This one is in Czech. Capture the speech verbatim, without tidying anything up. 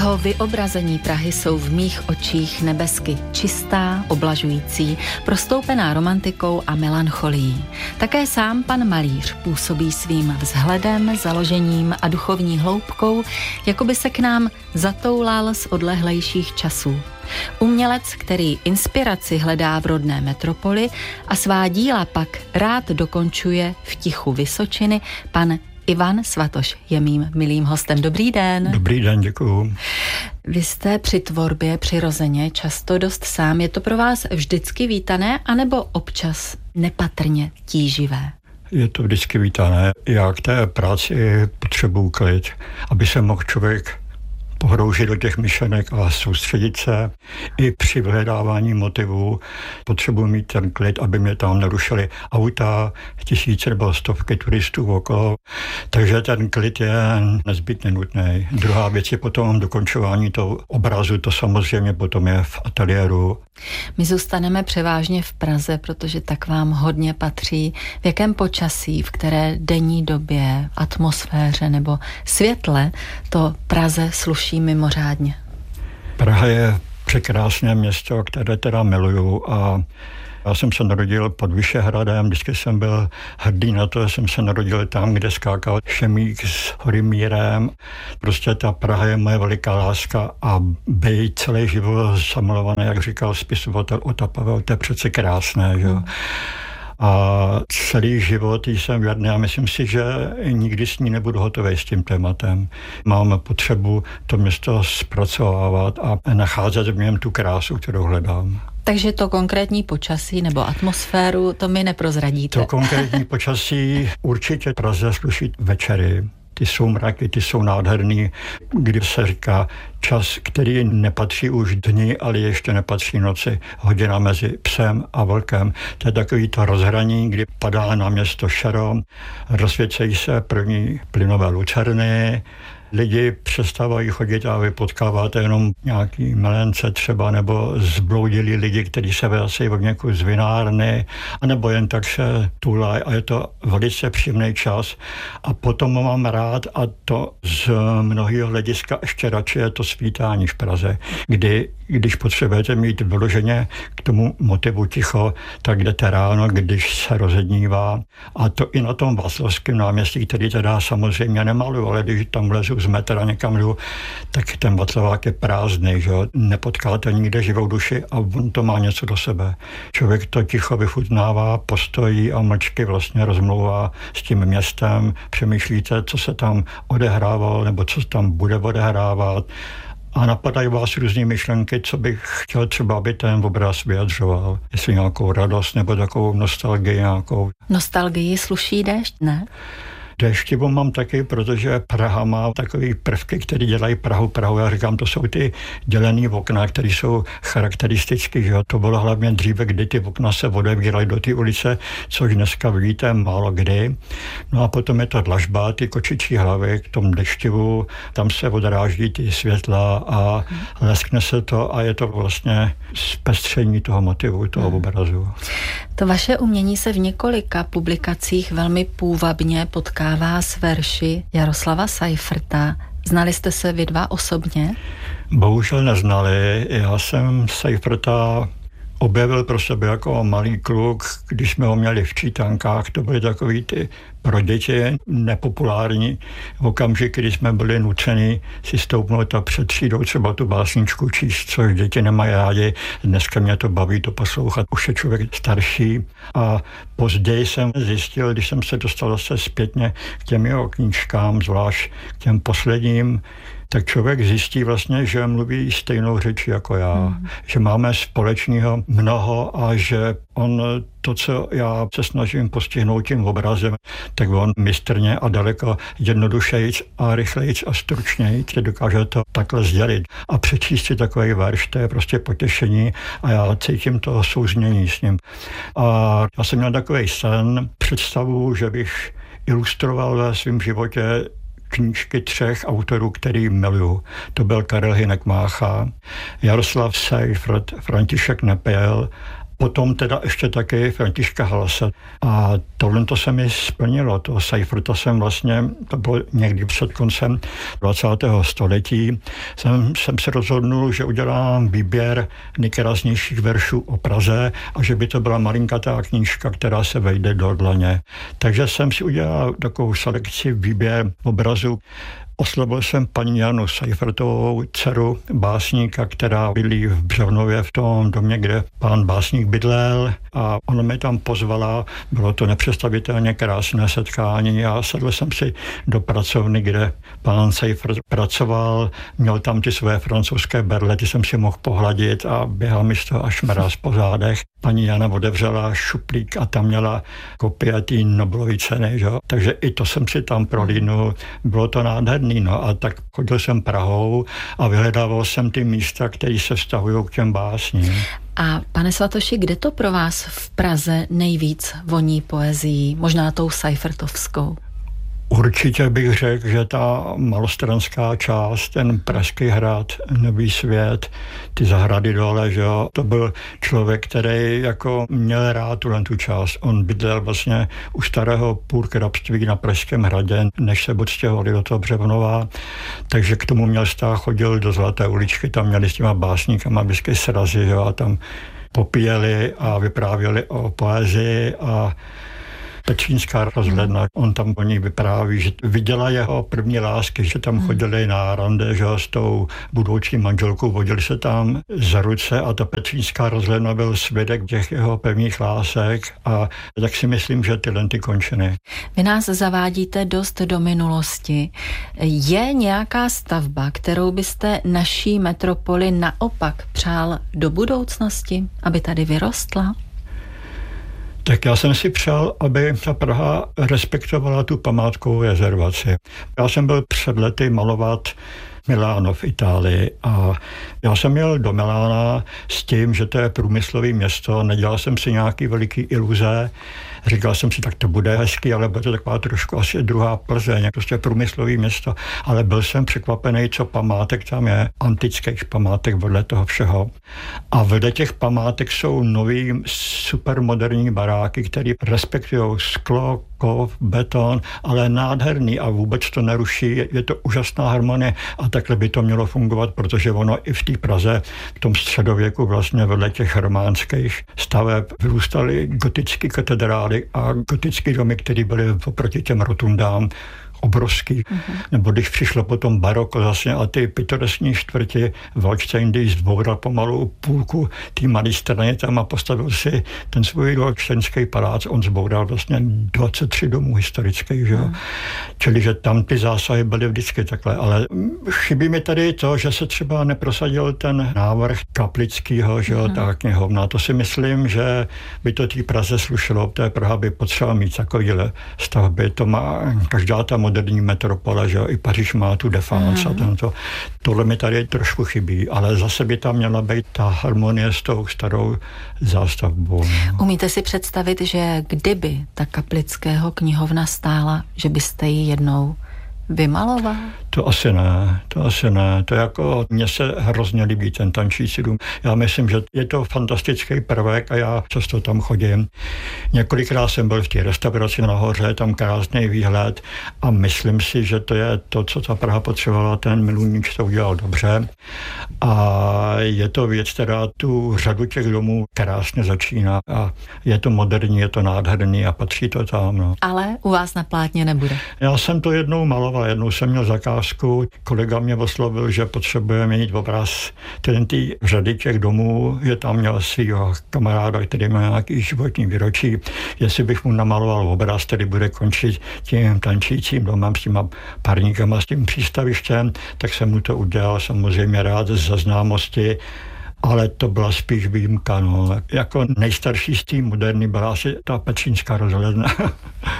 Jeho vyobrazení Prahy jsou v mých očích nebesky čistá, oblažující, prostoupená romantikou a melancholií. Také sám pan malíř působí svým vzhledem, založením a duchovní hloubkou, jako by se k nám zatoulal z odlehlejších časů. Umělec, který inspiraci hledá v rodné metropoli a svá díla pak rád dokončuje v tichu Vysočiny, pan Ivan Svatoš je mým milým hostem. Dobrý den. Dobrý den, děkuju. Vy jste při tvorbě přirozeně často dost sám. Je to pro vás vždycky vítané, anebo občas nepatrně tíživé? Je to vždycky vítané. Já k té práci potřebuji klid, aby se mohl člověk pohroužit do těch myšlenek a soustředit se. I při vyhledávání motivů potřebuji mít ten klid, aby mě tam nerušily auta, tisíce nebo stovky turistů okolo. Takže ten klid je nezbytně nutný. Druhá věc je potom dokončování toho obrazu, to samozřejmě potom je v ateliéru. My zůstaneme převážně v Praze, protože tak vám hodně patří. V jakém počasí, v které denní době, atmosféře nebo světle to Praze sluší mimořádně? Praha je překrásné město, které teda miluju, a já jsem se narodil pod Vyšehradem, vždycky jsem byl hrdý na to, že jsem se narodil tam, kde skákal Šemík s Horymírem. Prostě ta Praha je moje veliká láska a být celý život zamilovaný, jak říkal spisovatel Ota Pavel, to je přece krásné, že? Hmm. A celý život jsem věrný a myslím si, že nikdy s ní nebudu hotový s tím tématem. Mám potřebu to město zpracovávat a nacházet v něm tu krásu, kterou hledám. Takže to konkrétní počasí nebo atmosféru, to mi neprozradíte. To konkrétní počasí určitě Praze sluší večery. Ty jsou mraky, ty jsou nádherný, kdy se říká čas, který nepatří už dni, ale ještě nepatří noci. Hodina mezi psem a vlkem. To je takový to rozhraní, kdy padá na město šero, rozsvěcejí se první plynové lucerny, lidi přestávají chodit a vy potkáváte jenom nějaký melence třeba, nebo zbloudilí lidi, kteří se vracejí od někud z vinárny, anebo jen tak se tulají a je to velice příjemný čas. A potom mám rád, a to z mnohého hlediska ještě radši, je to svítání v Praze, kdy když potřebujete mít vyloženě k tomu motivu ticho, tak jdete ráno, když se rozednívá. A to i na tom Václavském náměstí, který teda samozřejmě nemaluju, ale když tam vlezu z metra někam jdu, tak ten Václavák je prázdný, že? Nepotkáte nikde živou duši a on to má něco do sebe. Člověk to ticho vychutnává, postojí a mlčky vlastně rozmlouvá s tím městem, přemýšlíte, co se tam odehrávalo nebo co se tam bude odehrávat. A napadají vás různé myšlenky, co bych chtěl třeba, aby ten obraz vyjadřoval. Jestli nějakou radost nebo takovou nostalgii nějakou. Nostalgii sluší déšť, ne? Déštivu mám taky, protože Praha má takový prvky, které dělají Prahu Prahu. Já říkám, to jsou ty dělený okna, které jsou charakteristické. Že? To bylo hlavně dříve, kdy ty okna se odevíraly do té ulice, což dneska vidíte málo kdy. No a potom je to dlažba, ty kočičí hlavy k tomu deštivu, tam se odráží ty světla a leskne se to a je to vlastně zpestření toho motivu, toho hmm. obrazu. To vaše umění se v několika publikacích velmi půvabně potkává s verši Jaroslava Seifrta. Znali jste se vy dva osobně? Bohužel neznali. Já jsem Seifrta objevil pro sebe jako malý kluk, když jsme ho měli v čítankách. To byly takový ty pro děti nepopulární okamžiky, kdy jsme byli nuceni si stoupnout a před třídou třeba tu básničku číst, což děti nemají rádi. Dneska mě to baví to poslouchat. Už je člověk starší. A později jsem zjistil, když jsem se dostal zase zpětně k těm jeho knížkám, zvlášť k těm posledním, tak člověk zjistí vlastně, že mluví stejnou řeči jako já, hmm. že máme společného mnoho a že on to, co já se snažím postihnout tím obrazem, tak on mistrně a daleko jednodušejc a rychlejc a stručnějc dokáže to takhle sdělit. A přečíst si takový verš, to je prostě potěšení a já cítím to souznění s ním. A já jsem měl takový sen, představu, že bych ilustroval ve svém životě knížky třech autorů, který miluju. To byl Karel Hynek Mácha, Jaroslav Seifrt, František Nepěl Potom teda ještě taky Františka Halase. A tohle to se mi splnilo. To Seiferta jsem vlastně, to bylo někdy před koncem dvacátého století, jsem, jsem se rozhodnul, že udělám výběr nejkrásnějších veršů o Praze a že by to byla malinkatá knížka, která se vejde do dlaně. Takže jsem si udělal takovou selekci, výběr obrazu. Oslovil jsem paní Janu Seifertovou, dceru básníka, která bydlí v Břevnově v tom domě, kde pán básník bydlel, a ona mě tam pozvala. Bylo to nepředstavitelně krásné setkání a sedl jsem si do pracovny, kde pán Seifert pracoval. Měl tam ty své francouzské berle, ty jsem si mohl pohladit a běhal mi z toho až mráz po zádech. Paní Jana otevřela šuplík a tam měla kopie té Nobelovy ceny, že? Takže i to jsem si tam prolínul. Bylo to nádherný, no a tak chodil jsem Prahou a vyhledával jsem ty místa, které se vztahují k těm básním. A pane Svatoši, kde to pro vás v Praze nejvíc voní poezií? Možná tou Seifertovskou? Určitě bych řekl, že ta malostranská část, ten Pražský hrad, Nový svět, ty zahrady dole, že jo, to byl člověk, který jako měl rád tuhle tu část. On bydlel vlastně u starého půrkrabství na Pražském hradě, než se odstěhovali do toho Břevnova, takže k tomu měl vztah, chodil do Zlaté uličky, tam měli s těma básníkama vždycky srazy, že jo, a tam popíjeli a vyprávěli o poezii a Petřínská rozhledna, on tam o ní vypráví, že viděla jeho první lásky, že tam chodili na rande, že s tou budoucí manželkou, vodili se tam za ruce a ta Petřínská rozhledna byl svědek těch jeho prvních lásek a tak si myslím, že tyhle ty končiny. Vy nás zavádíte dost do minulosti. Je nějaká stavba, kterou byste naší metropoli naopak přál do budoucnosti, aby tady vyrostla? Tak já jsem si přál, aby ta Praha respektovala tu památkovou rezervaci. Já jsem byl před lety malovat Miláno v Itálii a já jsem jel do Milána s tím, že to je průmyslové město, nedělal jsem si nějaký veliký iluze, říkal jsem si, tak to bude hezký, ale bude to taková trošku asi druhá Plzeň, prostě průmyslové město, ale byl jsem překvapený, co památek tam je, antických památek vedle toho všeho. A vedle těch památek jsou nový supermoderní baráky, které respektují sklo, kov, beton, ale nádherný a vůbec to neruší, je to úžasná harmonie a takhle by to mělo fungovat, protože ono i v té Praze v tom středověku vlastně vedle těch románských staveb vyrůstaly gotické katedrály a gotické domy, které byly oproti těm rotundám obrovský, uh-huh. Nebo když přišlo potom baroko zase a ty pitoreskní čtvrti Waldstein, když zboural pomalu půlku té malé strany tam a postavil si ten svůj Waldsteinský palác, on zboural vlastně dvacet tři domů historických, že jo. Uh-huh. Čili, že tam ty zásahy byly vždycky takhle, ale chybí mi tady to, že se třeba neprosadil ten návrh Kaplickýho, že jo, uh-huh. ta knihovna. To si myslím, že by to té Praze slušelo, té Praha by potřeba mít takovýhle stavby, to má každá ta moderní metropole, že jo, i Paříž má tu Défense a tento. Tohle mi tady trošku chybí, ale zase by tam měla být ta harmonie s tou starou zástavbou. No. Umíte si představit, že kdyby ta Kaplického knihovna stála, že byste ji jednou vymaloval? To asi ne, to asi ne. To jako, mně se hrozně líbí ten tančící dům. Já myslím, že je to fantastický prvek a já často tam chodím. Několikrát jsem byl v té restauraci nahoře, tam krásný výhled a myslím si, že to je to, co ta Praha potřebovala, ten Milunič to udělal dobře. A je to věc, která tu řadu těch domů krásně začíná a je to moderní, je to nádherný a patří to tam. No. Ale u vás na plátně nebude. Já jsem to jednou maloval, jednou jsem měl zakázku. Kolega mě oslovil, že potřebuje měnit obraz ten ty řady těch domů, že tam měl svýho kamaráda, který má nějaký životní výročí, jestli bych mu namaloval obraz, který bude končit tím tančícím domem s těma parníkama, s tím přístavištěm, tak jsem mu to udělal samozřejmě rád za známosti, ale to byla spíš výjimka. No. Jako nejstarší z té moderní byla asi ta Petřínská rozhledna.